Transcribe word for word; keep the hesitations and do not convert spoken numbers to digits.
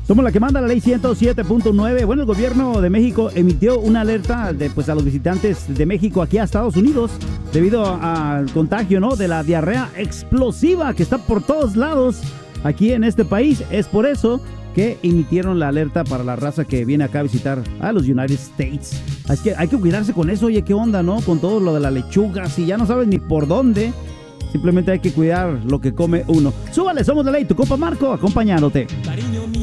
Somos la que manda la ley ciento siete punto nueve. Bueno, el gobierno de México emitió una alerta de, pues, a los visitantes de México aquí a Estados Unidos debido al contagio, ¿no?, de la diarrea explosiva que está por todos lados aquí en este país. Es por eso que emitieron la alerta para la raza que viene acá a visitar a los United States. Así que hay que cuidarse con eso. Oye, ¿qué onda, no? Con todo lo de la lechuga, si ya no sabes ni por dónde. Simplemente hay que cuidar lo que come uno. Súbale, somos la ley, tu compa Marco, acompañándote.